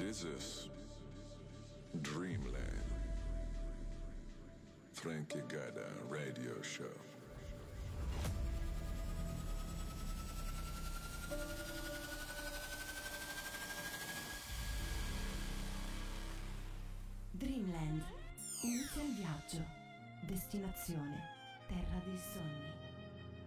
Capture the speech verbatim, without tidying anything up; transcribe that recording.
This is Dreamland. Frankie Gada Radio Show. Dreamland. Inizia il viaggio. Destinazione Terra dei Sogni.